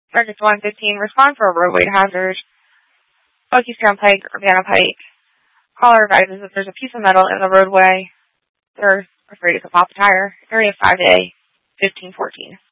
Circuits 115, respond for a roadway hazard. Bucky's Pike, Urbana Pike. Caller advises that there's a piece of metal in the roadway. They're afraid it could pop a tire. Area 5A, 1514.